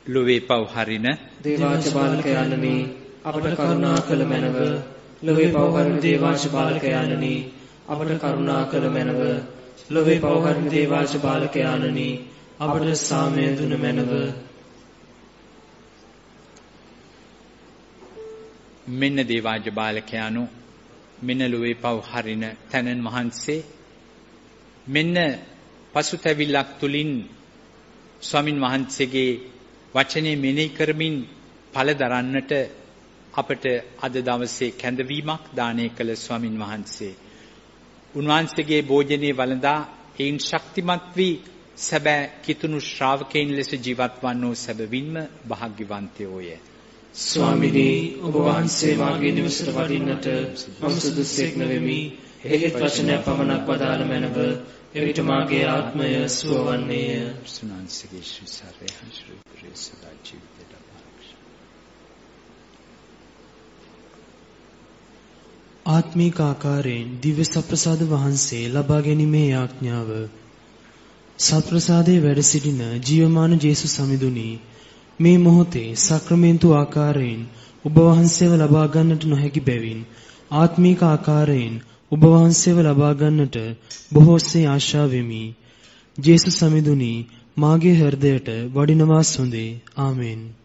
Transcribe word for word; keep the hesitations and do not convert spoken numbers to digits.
ලොවේ පව් හරින දේවාංශ බාලකයන්නි අපට කරුණා කළ මැනව. ලොවේ පව් හරින දේවාංශ බාලකයන්නි අපට කරුණා කළ මැනව. ලොවේ පව් හරින දේවාංශ බාලකයන්නි අපට සාමය දුන මැනව. මෙන්න දේවාජ බාලකයාණෝ මෙන්න ලොවේ පව් හරින තැනන් වහන්සේ මෙන්න පසුතැවිල්ලක් තුලින් ස්වාමින් වහන්සේගේ වචනේ මෙනෙහි කරමින් ඵල දරන්නට අපට අද දවසේ කැඳවීමක් දානය කළ ස්වාමින් වහන්සේ උන්වහන්සේගේ භෝජනයේ වළඳා ඒන් ශක්තිමත් වී සැබෑ කිතුණු ශ්‍රාවකයන් ලෙස ජීවත් වන්නෝ සැබවින්ම භාග්‍යවන්තයෝය. ස්වාමිනී ඔබ වහන්සේ මාගේ නිවසට වඩින්නට මම සුදුස්සෙක් නොවෙමි. එහෙත් වචනය පමණක් වදාළ මැනව. එවිට මාගේ ආත්මය සුව වන්නේය. සුනාන්සේගේ ශ්‍රීසාරය හංශ්‍රී සදා ජීවිතයට ආරක්ෂා. ආත්මික ආකාරයෙන් දිව්‍ය සප්‍රසාද වහන්සේ ලබා ගැනීමේ යාඥාව. සප්‍රසාදයේ වැඩ සිටින ජීවමාන ජේසුස් සමිඳුනි මේ මොහොතේ සක්‍රමෙන්තු ආකාරයෙන් ඔබ වහන්සේව ලබා ගන්නට නොහැකි බැවින් ආත්මික ආකාරයෙන් ඔබ වහන්සේව ලබා ගන්නට බොහෝසේ ආශා වෙමි. ජේසුස් සමිඳුනි මාගේ හෘදයට වඩිනවා සොඳේ. ආමෙන්.